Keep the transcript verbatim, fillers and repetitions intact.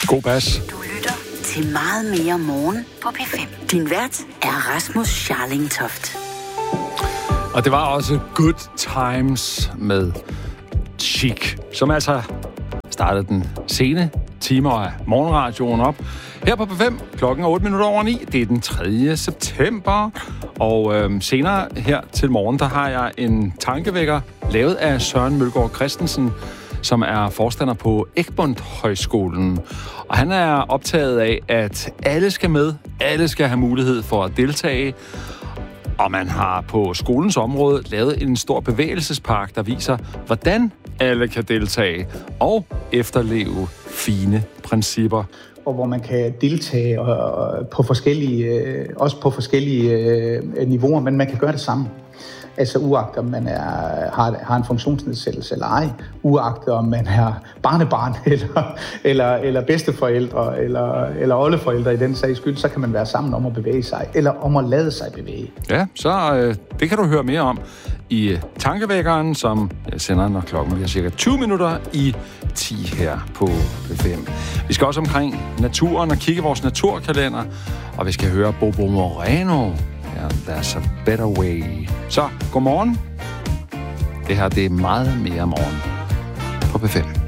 God bas. Du lytter til Meget mere morgen på P fem. Din vært er Rasmus Scharlingtoft. Og det var også Good Times med Chic, som altså startede den sene timer af morgenradioen op. Her på P fem, klokken er otte minutter over ni. Det er den tredje september. Og øhm, senere her til morgen, der har jeg en tankevækker lavet af Søren Mølgaard Christensen, som er forstander på Egmont Højskolen. Og han er optaget af, at alle skal med, alle skal have mulighed for at deltage. Og man har på skolens område lavet en stor bevægelsespark, der viser, hvordan alle kan deltage og efterleve fine principper. Og hvor man kan deltage og, på forskellige, også på forskellige øh, niveauer, men man kan gøre det sammen. Altså uagtet om man er, har, har en funktionsnedsættelse eller ej, uagtet om man er barnebarn eller, eller, eller bedsteforældre eller, eller oldeforældre i den sags skyld, så kan man være sammen om at bevæge sig, eller om at lade sig bevæge. Ja, så øh, det kan du høre mere om i Tankevækkeren, som jeg sender, når klokken bliver cirka tyve minutter i ti her på P fem. Vi skal også omkring naturen og kigge vores naturkalender, og vi skal høre Bobo Moreno. Ja, there's a better way. Så, godmorgen. Det her, det er meget mere morgen på P fem.